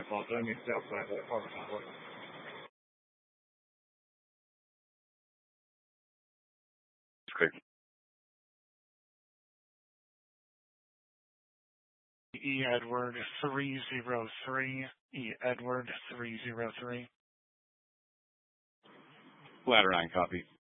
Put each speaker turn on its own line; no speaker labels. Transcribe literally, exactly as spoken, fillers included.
Well, then it's outside the apartment.
Great.
E. Edward three zero three. E. Edward three zero three.
Ladder nine, copy.